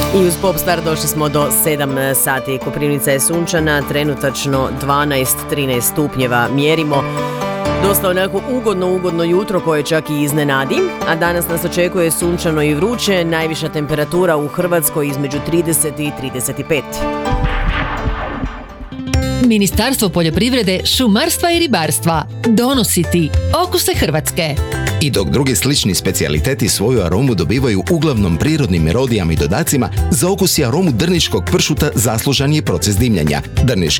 I uz Popstar došli smo do 7 sati. Koprivnica je sunčana, trenutačno 12-13 stupnjeva mjerimo. Dosta onako ugodno jutro koje čak i iznenadi, a danas nas očekuje sunčano i vruće, najviša temperatura u Hrvatskoj između 30 i 35. Ministarstvo poljoprivrede, šumarstva i ribarstva donosi ti Okuse Hrvatske. I dok drugi slični specijaliteti svoju aromu dobivaju uglavnom prirodnim erodijama i dodacima, za okus i aromu drniškog pršuta zaslužan je proces dimljanja. Drniški